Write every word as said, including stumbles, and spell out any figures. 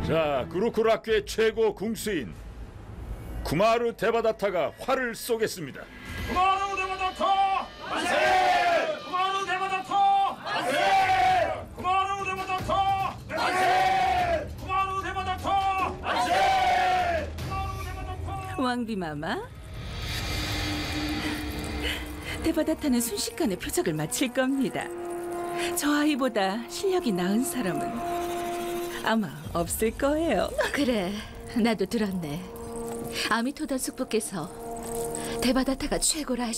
자, 구루쿠라크의 최고 궁수인 구마르 데바다타가 활을 쏘겠습니다. 구마르 데바다타! 만세! 구마르 데바다타! 만세! 구마르 데바다타! 만세! 구마르 데바다타! 만세! 구마르 데바다타! 왕비마마, 데바다타는 순식간에 표적을 마칠 겁니다. 저 아이보다 실력이 나은 사람은 아마 없을 거예요. 그래, 나도 들었네. 아미토단 숙부께서 데바다타가 최고라 하시